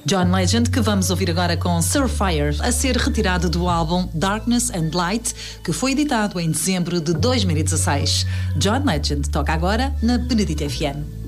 John Legend, que vamos ouvir agora com Surefire, a ser retirado do álbum Darkness and Light, que foi editado em dezembro de 2016. John Legend toca agora na Benedita FM.